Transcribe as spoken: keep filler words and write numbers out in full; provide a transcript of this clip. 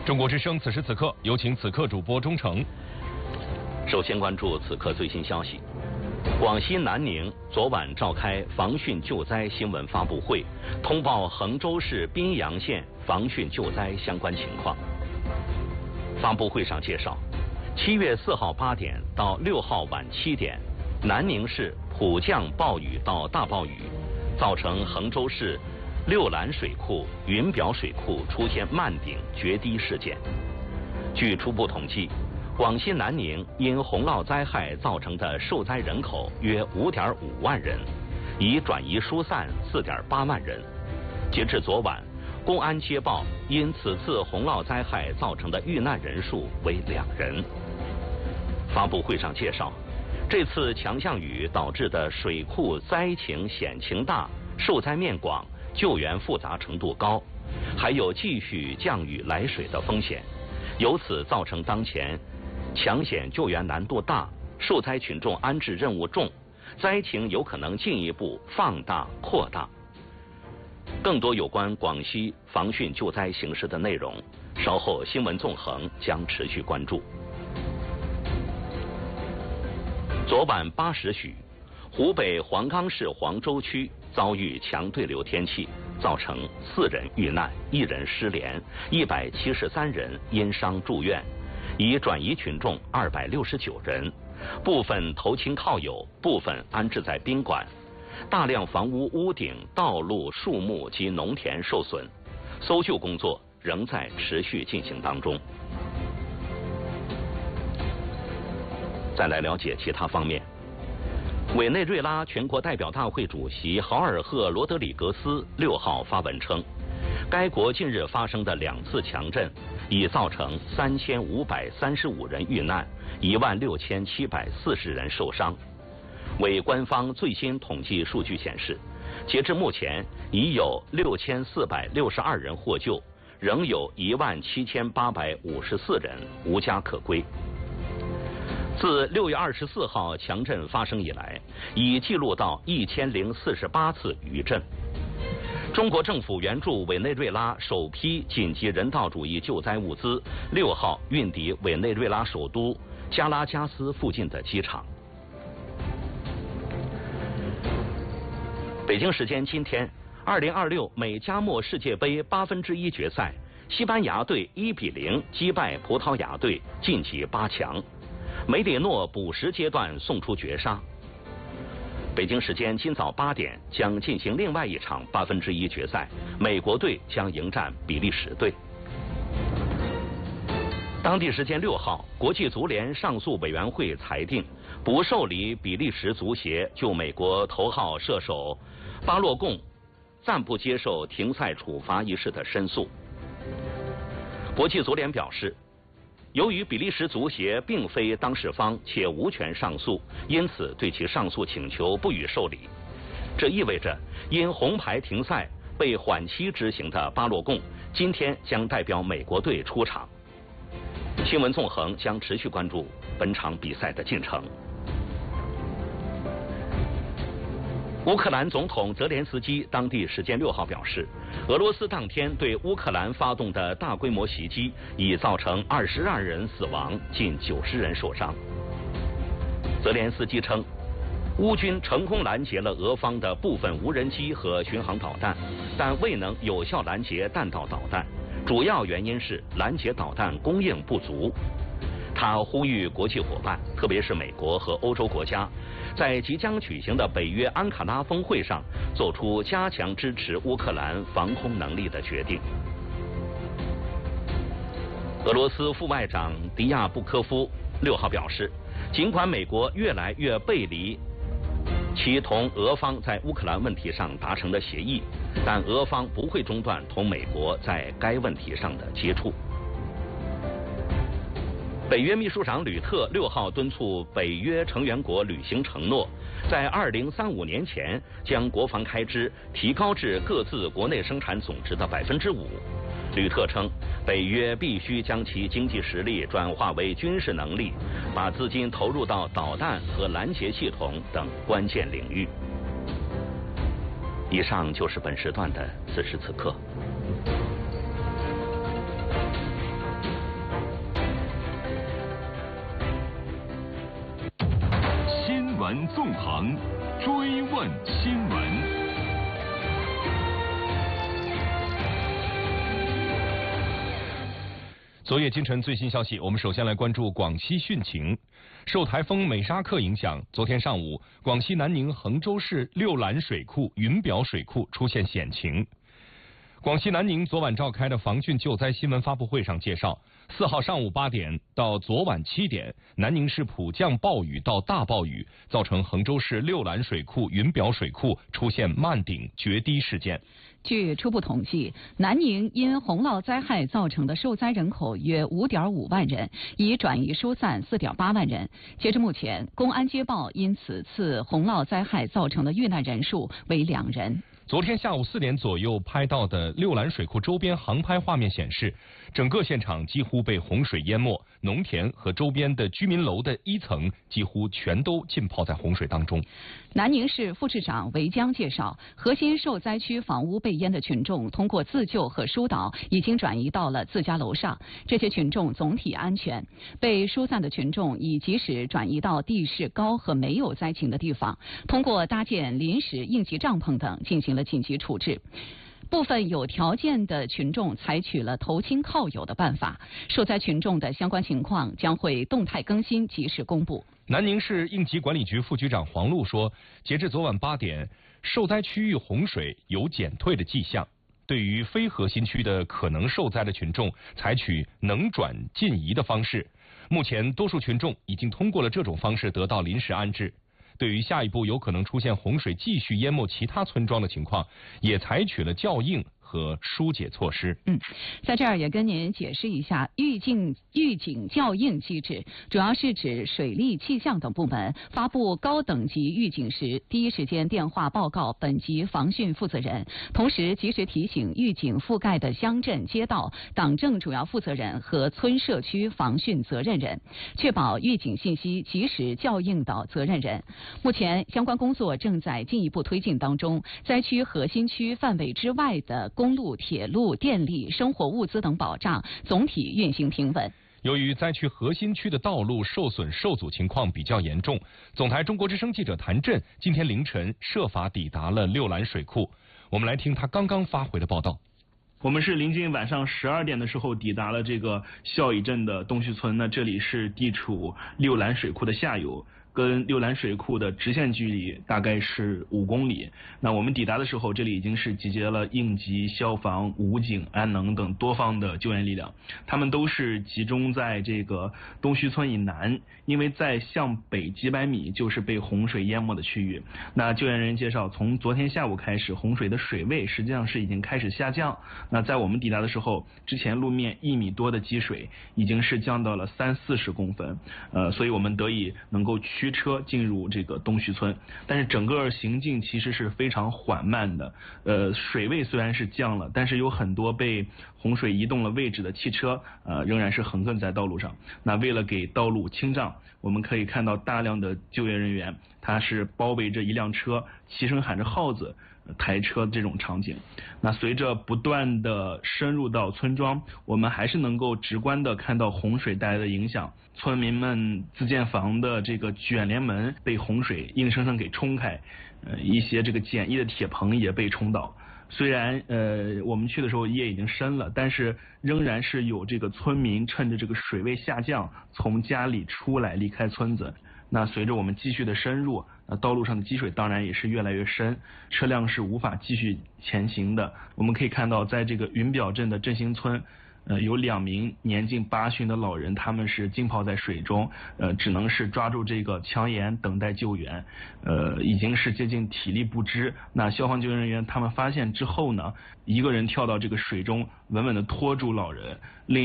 中国之声此时此刻有请此刻主播钟诚。 首先关注此刻最新消息。广西南宁昨晚召开防汛救灾新闻发布会，通报衡州市宾阳县防汛救灾相关情况。发布会上介绍，七月四号八点到六号晚七点，南宁市普降暴雨到大暴雨，造成衡州市六兰水库、云表水库出现漫顶决堤事件。据初步统计，广西南宁因洪涝灾害造成的受灾人口约五点五万人，已转移疏散四点八万人。截至昨晚，公安接报因此次洪涝灾害造成的遇难人数为两人。发布会上介绍，这次强降雨导致的水库灾情险情大，受灾面广，救援复杂程度高，还有继续降雨来水的风险，由此造成当前抢险救援难度大，受灾群众安置任务重，灾情有可能进一步放大扩大。更多有关广西防汛救灾形势的内容，稍后新闻纵横将持续关注。昨晚八时许，湖北黄冈市黄州区遭遇强对流天气，造成四人遇难，一人失联，一百七十三人因伤住院，已转移群众二百六十九人，部分投亲靠友，部分安置在宾馆。大量房屋屋顶、道路、树木及农田受损，搜救工作仍在持续进行当中。再来了解其他方面。委内瑞拉全国代表大会主席豪尔赫·罗德里格斯六号发文称，该国近日发生的两次强震已造成三千五百三十五人遇难，一万六千七百四十人受伤。为官方最新统计数据显示，截至目前已有六千四百六十二人获救，仍有一万七千八百五十四人无家可归。自六月二十四号强震发生以来，已记录到一千零四十八次余震。中国政府援助委内瑞拉首批紧急人道主义救灾物资六号运抵委内瑞拉首都加拉加斯附近的机场。北京时间今天，二零二六美加墨世界杯八分之一决赛，西班牙队一比零击败葡萄牙队，晋级八强。梅里诺补时阶段送出绝杀。北京时间今早八点将进行另外一场八分之一决赛，美国队将迎战比利时队。当地时间六号，国际足联上诉委员会裁定不受理比利时足协就美国头号射手巴洛贡暂不接受停赛处罚一事的申诉。国际足联表示，由于比利时足协并非当事方且无权上诉，因此对其上诉请求不予受理。这意味着因红牌停赛被缓期执行的巴洛贡今天将代表美国队出场。新闻纵横将持续关注本场比赛的进程。乌克兰总统泽连斯基当地时间六号表示，俄罗斯当天对乌克兰发动的大规模袭击已造成二十二人死亡，近九十人受伤。泽连斯基称，乌军成功拦截了俄方的部分无人机和巡航导弹，但未能有效拦截弹道导弹，主要原因是拦截导弹供应不足。他呼吁国际伙伴，特别是美国和欧洲国家，在即将举行的北约安卡拉峰会上做出加强支持乌克兰防空能力的决定。俄罗斯副外长迪亚布科夫六号表示，尽管美国越来越背离其同俄方在乌克兰问题上达成的协议，但俄方不会中断同美国在该问题上的接触。北约秘书长吕特六号敦促北约成员国履行承诺，在二零三五年前将国防开支提高至各自国内生产总值的百分之五。吕特称，北约必须将其经济实力转化为军事能力，把资金投入到导弹和拦截系统等关键领域。以上就是本时段的此时此刻。 闻纵横，追问新闻。 昨夜今晨最新消息，我们首先来关注广西汛情。受台风美沙克影响，昨天上午，广西南宁衡州市六兰水库、云表水库出现险情。广西南宁昨晚召开的防汛救灾新闻发布会上介绍，四号上午八点到昨晚七点，南宁市普降暴雨到大暴雨，造成衡州市六兰水库、云表水库出现漫顶决堤事件。 据初步统计，南宁因洪涝灾害造成的受灾人口约 五点五万人，已转移疏散 四点八万人。截至目前，公安接报因此次洪涝灾害造成的遇难人数为两人。 昨天下午四点左右拍到的六兰水库周边航拍画面显示，整个现场几乎被洪水淹没，农田和周边的居民楼的一层几乎全都浸泡在洪水当中。 南宁市副市长韦江介绍，核心受灾区房屋被淹的群众通过自救和疏导已经转移到了自家楼上，这些群众总体安全。被疏散的群众已及时转移到地势高和没有灾情的地方，通过搭建临时应急帐篷等进行了紧急处置。部分有条件的群众采取了投亲靠友的办法，受灾群众的相关情况将会动态更新，及时公布。 南宁市应急管理局副局长黄璐说，截至昨晚八点，受灾区域洪水有减退的迹象。对于非核心区的可能受灾的群众，采取能转进移的方式。目前，多数群众已经通过了这种方式得到临时安置。对于下一步有可能出现洪水继续淹没其他村庄的情况，也采取了校应和疏解措施。 嗯，在这儿也跟您解释一下预警预警校应机制，主要是指水利、气象等部门发布高等级预警时，第一时间电话报告本级防汛负责人，同时及时提醒预警覆盖的乡镇、街道、党政主要负责人和村社区防汛责任人，确保预警信息及时校应到责任人。目前相关工作正在进一步推进当中，灾区核心区范围之外的公路、铁路、电力、生活物资等保障总体运行平稳。 由于灾区核心区的道路受损受阻情况比较严重，总台中国之声记者谭震今天凌晨设法抵达了六兰水库。我们来听他刚刚发回的报道。 我们是临近晚上十二点的时候抵达了这个孝义镇的东徐村，那这里是地处六兰水库的下游，跟六兰水库的直线距离大概是五公里。那我们抵达的时候，这里已经是集结了应急、消防、武警、安能等多方的救援力量，他们都是集中在这个东徐村以南，因为在向北几百米就是被洪水淹没的区域。那救援人员介绍，从昨天下午开始，洪水的水位实际上是已经开始下降。那在我们抵达的时候，之前路面一米多的积水已经是降到了三四十公分，呃，所以我们得以能够驱车进入这个东徐村，但是整个行进其实是非常缓慢的。呃，水位虽然是降了，但是有很多被洪水移动了位置的汽车，呃，仍然是横亘在道路上。那为了给道路清障，我们可以看到大量的救援人员，他是包围着一辆车，齐声喊着号子。抬车这种场景，那随着不断的深入到村庄，我们还是能够直观的看到洪水带来的影响。村民们自建房的这个卷帘门被洪水硬生生给冲开，呃，一些这个简易的铁棚也被冲倒。虽然呃我们去的时候夜已经深了，但是仍然是有这个村民趁着这个水位下降，从家里出来离开村子。那随着我们继续的深入，那道路上的积水当然也是越来越深，车辆是无法继续前行的。我们可以看到，在这个云表镇的振兴村，呃，有两名年近八旬的老人，他们是浸泡在水中，呃，只能是抓住这个墙沿等待救援，呃，已经是接近体力不支。那消防救援人员他们发现之后呢，一个人跳到这个水中，稳稳地拖住老人，另